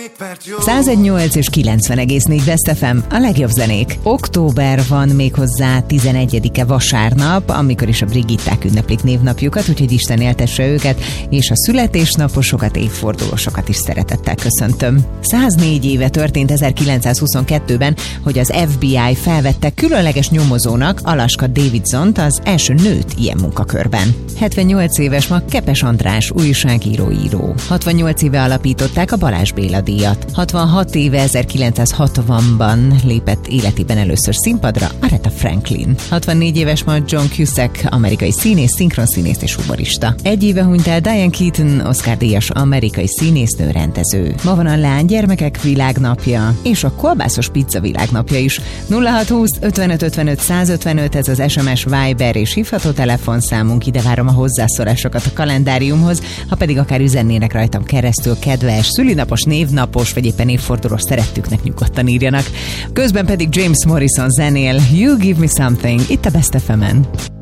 101.8 és 90,4 Best FM, a legjobb zenék. Október van méghozzá 11-e vasárnap, amikor is a Brigitták ünneplik névnapjukat, úgyhogy Isten éltesse őket, és a születésnaposokat, évfordulósokat is szeretettel köszöntöm. 104 éve történt 1922-ben, hogy az FBI felvette különleges nyomozónak Alaska Davidsont, az első nőt ilyen munkakörben. 78 éves ma Kepes András újságíró. 68 éve alapították a Balázs Béla díjat. 66 éve 1960-ban lépett életében először színpadra Aretha Franklin. 64 éves ma John Cusack, amerikai színész, szinkronszínész és humorista. Egy éve hunyt el Diane Keaton, Oscar-díjas amerikai színésznő, rendező. Ma van a lánygyermekek világnapja, és a kolbászos pizza világnapja is. 0620 55 55 155, ez az SMS, Viber és hívható telefonszámunk, ide várom a hozzászólásokat a kalendáriumhoz, ha pedig akár üzennének rajtam keresztül kedves, szülinapos, névnapos, vagy éppen évfordulós szerettüknek, nyugodtan írjanak. Közben pedig James Morrison zenél, You Give Me Something, itt a Best FM-en.